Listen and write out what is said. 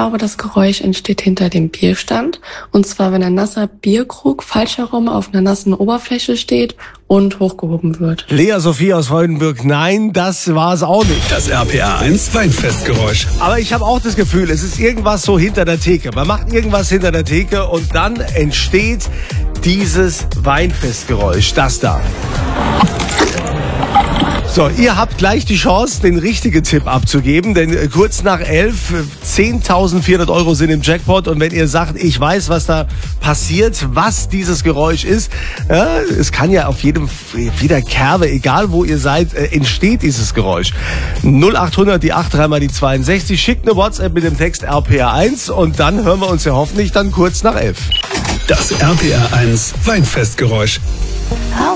glaube, das Geräusch entsteht hinter dem Bierstand. Und zwar, wenn ein nasser Bierkrug falsch herum auf einer nassen Oberfläche steht und hochgehoben wird. Lea Sophie aus Freudenburg, nein, das war es auch nicht. Das RPA 1 Weinfestgeräusch. Aber ich habe auch das Gefühl, es ist irgendwas so hinter der Theke. Man macht irgendwas hinter der Theke und dann entsteht dieses Weinfestgeräusch, das da. So, ihr habt gleich die Chance, den richtigen Tipp abzugeben, denn kurz nach 11, 10.400 Euro sind im Jackpot und wenn ihr sagt, ich weiß, was da passiert, was dieses Geräusch ist, es kann ja auf jeder Kerbe, egal wo ihr seid, entsteht dieses Geräusch. 0800, die 8, 3 mal die 62, schickt eine WhatsApp mit dem Text RPA1 und dann hören wir uns ja hoffentlich dann kurz nach 11. Das RPA 1 Weinfestgeräusch.